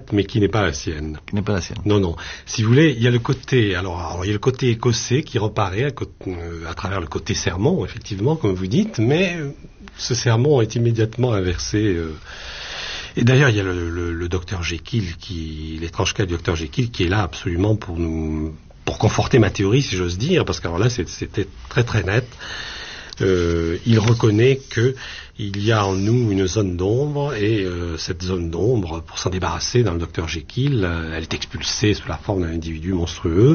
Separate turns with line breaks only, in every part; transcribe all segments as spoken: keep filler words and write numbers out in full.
mais qui n'est pas la sienne.
Qui n'est pas la sienne.
Non, non. Si vous voulez, il y a le côté, alors, alors il y a le côté écossais qui reparaît à, côté, euh, à travers le côté sermon, effectivement, comme vous dites, mais euh, ce sermon est immédiatement inversé. Euh, et d'ailleurs, il y a le, le, le docteur Jekyll, qui, l'étrange cas du docteur Jekyll, qui est là absolument pour nous, pour conforter ma théorie, si j'ose dire, parce qu'alors là, c'était très très net. Euh, il reconnaît que il y a en nous une zone d'ombre et euh, cette zone d'ombre, pour s'en débarrasser dans le docteur Jekyll, euh, elle est expulsée sous la forme d'un individu monstrueux.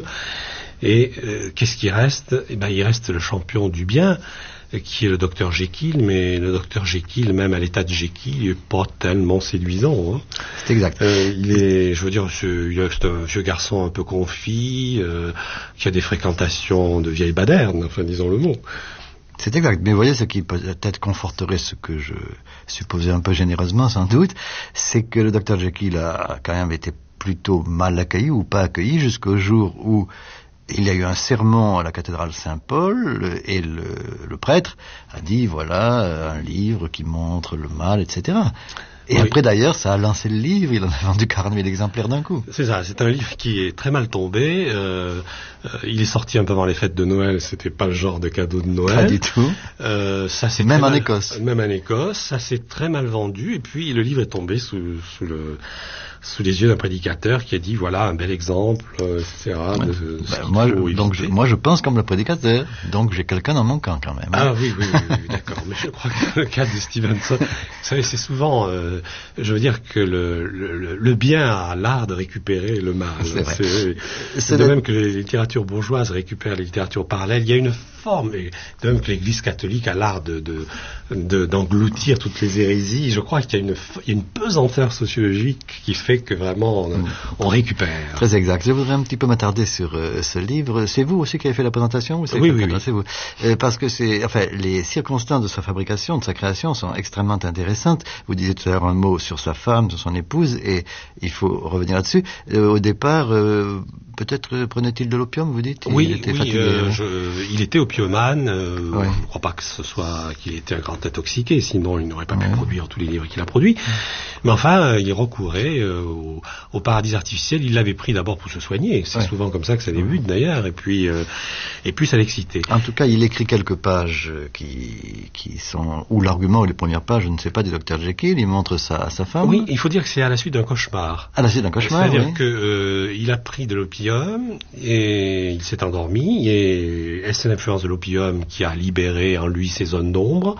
Et euh, qu'est-ce qui reste ? Eh ben, il reste le champion du bien, euh, qui est le docteur Jekyll, mais le docteur Jekyll, même à l'état de Jekyll, il n'est pas tellement séduisant. Hein.
C'est exact.
Euh, il est, je veux dire, c'est, c'est un vieux garçon un peu confit, euh, qui a des fréquentations de vieille baderne, enfin disons le mot.
C'est exact, mais vous voyez, ce qui peut-être conforterait ce que je supposais un peu généreusement, sans doute, c'est que le docteur Jekyll a quand même été plutôt mal accueilli ou pas accueilli jusqu'au jour où il y a eu un sermon à la cathédrale Saint-Paul et le, le prêtre a dit, voilà, un livre qui montre le mal, et cetera. Et oui. Après, d'ailleurs, ça a lancé le livre, il en a vendu quarante mille exemplaires d'un coup.
C'est ça, c'est un livre qui est très mal tombé. Euh, euh, il est sorti un peu avant les fêtes de Noël, c'était pas le genre de cadeau de Noël.
Pas du tout.
Euh, ça, c'est
même en
mal,
Écosse.
Même en Écosse, ça s'est très mal vendu. Et puis, le livre est tombé sous, sous, le, sous les yeux d'un prédicateur qui a dit, voilà, un bel exemple, euh, et cetera.
Ouais.
De, de
ben, moi, donc, je, moi, je pense comme le prédicateur. Donc, j'ai quelqu'un dans mon camp, quand même.
Ah oui, oui, oui, oui d'accord. Mais je crois que le cas de Stevenson, vous savez, c'est souvent... Euh, je veux dire que le, le, le bien a l'art de récupérer le mal.
C'est vrai.
C'est, c'est de même que les littératures bourgeoises récupèrent les littératures parallèles. Il y a une forme, et de même que l'Église catholique a l'art de, de, de, d'engloutir toutes les hérésies. Je crois qu'il y a une, il y a une pesanteur sociologique qui fait que vraiment on, on récupère.
Très exact. Je voudrais un petit peu m'attarder sur euh, ce livre. C'est vous aussi qui avez fait la présentation ou c'est
Oui, oui, oui.
C'est vous. Euh, parce que c'est, enfin, les circonstances de sa fabrication, de sa création sont extrêmement intéressantes. Vous disiez tout à l'heure un mot sur sa femme, sur son épouse, et il faut revenir là-dessus. Euh, au départ, euh, peut-être euh, prenait-il de l'opium, vous dites ?
Oui,
il était
oui,
fatigué,
euh,
hein.
je, il était opiomane. Euh,
ouais.
Je ne crois pas que ce soit qu'il était un grand intoxiqué, sinon il n'aurait pas
ouais.
pu produire tous les livres qu'il a produits. Mais enfin, il recourait euh, au, au paradis artificiel. Il l'avait pris d'abord pour se soigner. C'est ouais. souvent comme ça que ça débute d'ailleurs. Et puis, euh, et puis ça l'excitait.
En tout cas, il écrit quelques pages qui, qui sont où l'argument ou les premières pages, je ne sais pas, du docteur Jekyll. Il montre ça à sa femme.
Oui, il faut dire que c'est à la suite d'un cauchemar.
À la suite d'un cauchemar,
C'est-à-dire
oui.
que euh, il a pris de l'opium et il s'est endormi. Et est-ce l'influence de l'opium qui a libéré en lui ces zones d'ombre?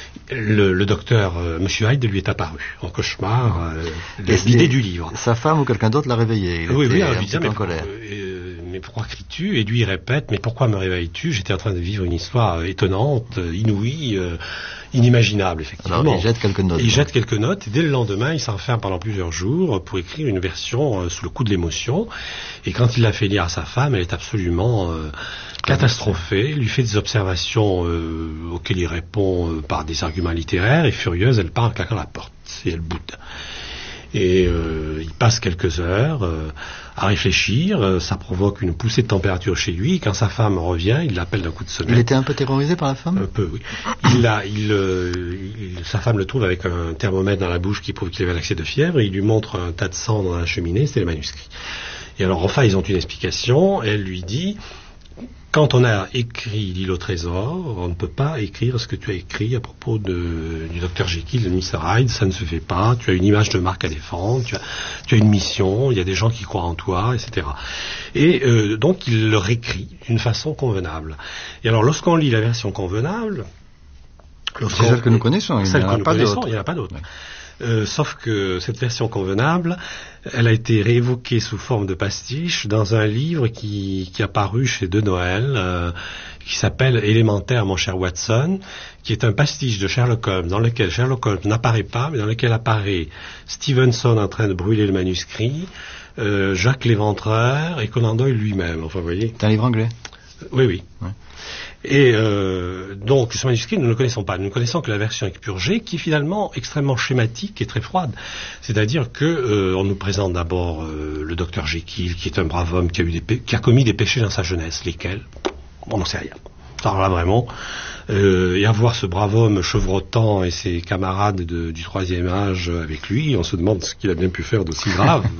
Le, le docteur euh, Monsieur Hyde lui est apparu en cauchemar, euh, l'idée du livre.
Sa femme ou quelqu'un d'autre l'a réveillé. Il
oui,
était
oui,
un
lui
petit peu
mais,
en colère.
Euh, mais pourquoi cries-tu? Et lui il répète, mais pourquoi me réveilles-tu? J'étais en train de vivre une histoire euh, étonnante, euh, inouïe, euh, inimaginable, effectivement.
Alors, il jette quelques notes.
Et il jette quelques notes, et dès le lendemain, il s'enferme pendant plusieurs jours pour écrire une version euh, sous le coup de l'émotion. Et quand il l'a fait lire à sa femme, elle est absolument euh, catastrophée, lui fait des observations euh, auxquelles il répond euh, par des arguments littéraires, et furieuse, elle part en claquant la porte, et elle boude. Et euh, il passe quelques heures euh, à réfléchir, euh, ça provoque une poussée de température chez lui, et quand sa femme revient, il l'appelle d'un coup de sonnette.
Il était un peu terrorisé par la femme ?
Un peu, oui. Il a, il, euh, il, sa femme le trouve avec un thermomètre dans la bouche qui prouve qu'il avait un accès de fièvre, et il lui montre un tas de sang dans la cheminée, c'était les manuscrits. Et alors enfin, ils ont une explication, et elle lui dit... Quand on a écrit l'île au trésor, on ne peut pas écrire ce que tu as écrit à propos de, du docteur Jekyll, de mister Hyde, ça ne se fait pas, tu as une image de marque à défendre, tu as, tu as une mission, il y a des gens qui croient en toi, et cetera. Et euh, donc il le réécrit d'une façon convenable. Et alors lorsqu'on lit la version convenable...
C'est celle que nous connaissons, il n'y en a pas d'autre.
Il n'y en a pas d'autre. Euh, sauf que cette version convenable, elle a été réévoquée sous forme de pastiche dans un livre qui, qui a paru chez De Noël, euh, qui s'appelle Élémentaire, mon cher Watson, qui est un pastiche de Sherlock Holmes, dans lequel Sherlock Holmes n'apparaît pas, mais dans lequel apparaît Stevenson en train de brûler le manuscrit, euh, Jacques l'Éventreur et Conan Doyle lui-même. Enfin, vous voyez.
C'est un livre anglais.
Oui, oui.
Ouais.
Et euh, donc, ce manuscrit, nous ne le connaissons pas. Nous ne connaissons que la version expurgée, qui est finalement extrêmement schématique et très froide. C'est-à-dire que euh, on nous présente d'abord euh, le docteur Jekyll, qui est un brave homme qui a, eu des pé- qui a commis des péchés dans sa jeunesse. Lesquels? On n'en sait rien. Alors là, vraiment... Euh, et avoir ce brave homme chevrotant et ses camarades de, du troisième âge avec lui, on se demande ce qu'il a bien pu faire d'aussi grave.